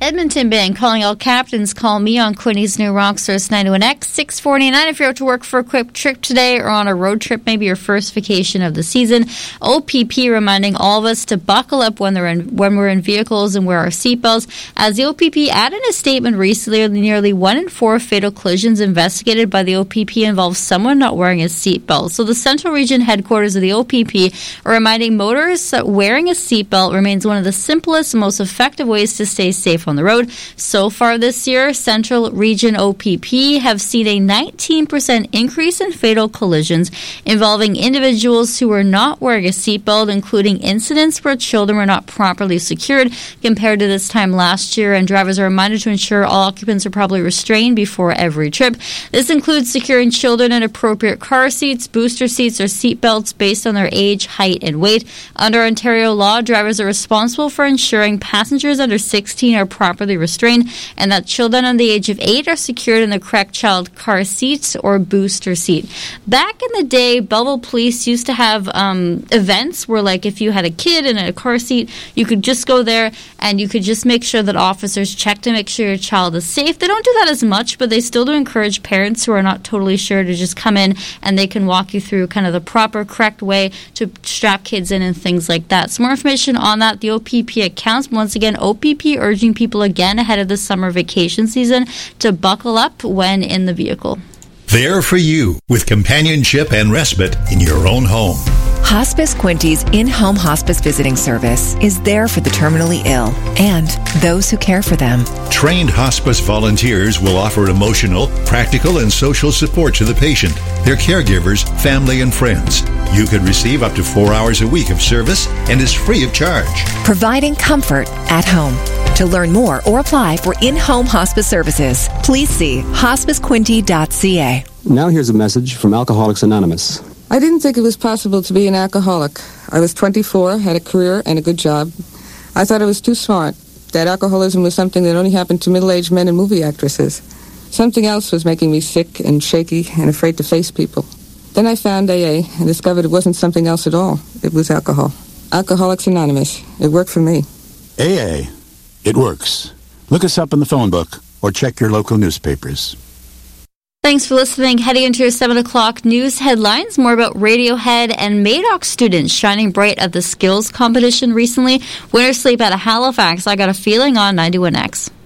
Edmonton Band calling all captains. Call me on Quinny's new Rockstars 91X 649 if you're out to work for a quick trip today or on a road trip, maybe your first vacation of the season. OPP reminding all of us to buckle up when we're in vehicles and wear our seatbelts. As the OPP added a statement recently, nearly 1 in 4 fatal collisions investigated by the OPP involve someone not wearing a seatbelt. So the Central Region headquarters of the OPP are reminding motorists that wearing a seatbelt remains one of the simplest and most effective ways to stay safe on the road. So far this year, Central Region OPP have seen a 19% increase in fatal collisions involving individuals who were not wearing a seatbelt, including incidents where children were not properly secured compared to this time last year. And drivers are reminded to ensure all occupants are properly restrained before every trip. This includes securing children in appropriate car seats, booster seats, or seatbelts based on their age, height, and weight. Under Ontario law, drivers are responsible for ensuring passengers under 16 are properly restrained and that children under the age of 8 are secured in the correct child car seats or booster seat. Back in the day, Belleville Police used to have events where, like, if you had a kid in a car seat, you could just go there and you could just make sure that officers check to make sure your child is safe. They don't do that as much, but they still do encourage parents who are not totally sure to just come in and they can walk you through kind of the proper, correct way to strap kids in and things like that. Some more information on that, the OPP accounts. Once again, OPP urging people again ahead of the summer vacation season to buckle up when in the vehicle. There for you with companionship and respite in your own home. Hospice Quinty's in-home hospice visiting service is there for the terminally ill and those who care for them. Trained hospice volunteers will offer emotional, practical, and social support to the patient, their caregivers, family, and friends. You could receive up to 4 hours a week of service and is free of charge. Providing comfort at home. To learn more or apply for in-home hospice services, please see hospicequinty.ca. Now here's a message from Alcoholics Anonymous. I didn't think it was possible to be an alcoholic. I was 24, had a career and a good job. I thought I was too smart, that alcoholism was something that only happened to middle-aged men and movie actresses. Something else was making me sick and shaky and afraid to face people. Then I found AA and discovered it wasn't something else at all. It was alcohol. Alcoholics Anonymous. It worked for me. AA. It works. Look us up in the phone book or check your local newspapers. Thanks for listening. Heading into your 7 o'clock news headlines, more about Radiohead and Madoc students shining bright at the skills competition recently. Winter sleep out of Halifax. I got a feeling on 91X.